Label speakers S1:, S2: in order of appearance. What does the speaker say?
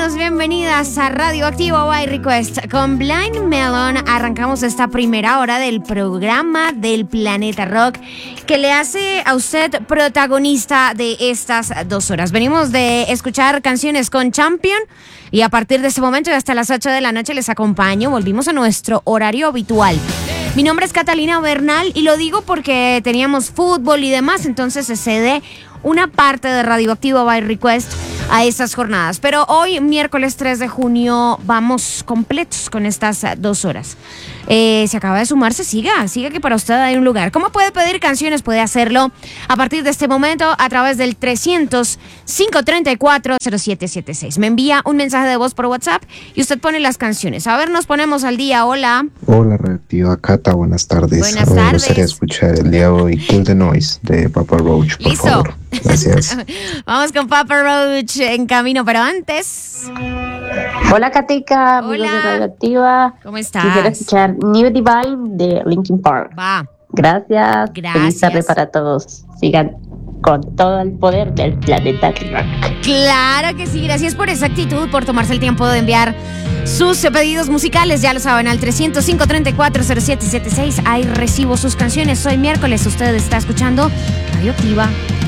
S1: Bienvenidos, bienvenidas a Radioactivo by Request. Con Blind Melon arrancamos esta primera hora del programa del Planeta Rock que le hace a usted protagonista de estas 2 horas. Venimos de escuchar canciones con Champion y a partir de este momento y hasta las 8 de la noche les acompaño. Volvimos a nuestro horario habitual. Mi nombre es Catalina Bernal y lo digo porque teníamos fútbol y demás, entonces se cede una parte de Radioactivo by Request a estas jornadas. Pero hoy, miércoles 3 de junio, vamos completos con estas 2 horas. Se acaba de sumarse, siga que para usted hay un lugar. ¿Cómo puede pedir canciones? Puede hacerlo a partir de este momento a través del 300-534-0776. Me envía un mensaje de voz por WhatsApp y usted pone las canciones. A ver, nos ponemos al día. Hola.
S2: Hola, Radioactiva Cata, buenas tardes.
S1: Buenas
S2: tardes. Me
S1: tardes.
S2: gustaría escuchar el día de hoy Kill the Noise de Papa Roach, por
S1: Listo.
S2: favor. Gracias.
S1: Vamos con Papa Roach en camino, pero antes...
S3: Hola Katica, amigos
S1: Hola.
S3: de Radioactiva.
S1: ¿Cómo estás?
S3: Quisiera escuchar New Divine de Linkin Park.
S1: Va.
S3: Gracias.
S1: Gracias.
S3: Feliz tarde para todos. Sigan con todo el poder del planeta Rock.
S1: Claro que sí, gracias por esa actitud, por tomarse el tiempo de enviar sus pedidos musicales, ya lo saben, al 300-534-0776. Ahí recibo sus canciones. Hoy miércoles usted está escuchando Radioactiva